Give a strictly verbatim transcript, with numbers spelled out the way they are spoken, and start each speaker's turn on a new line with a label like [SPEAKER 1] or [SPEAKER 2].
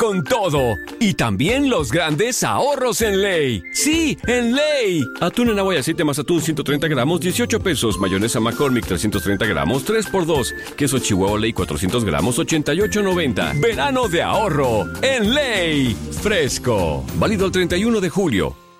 [SPEAKER 1] con todo. Y también los grandes ahorros en Ley. ¡Sí, en Ley! Atún en agua y aceite más atún ciento treinta gramos, dieciocho pesos. Mayonesa McCormick trescientos treinta gramos, tres por dos. Queso Chihuahua Ley cuatrocientos gramos, ochenta y ocho noventa. Verano de ahorro en Ley. Fresco. Válido el treinta y uno de julio.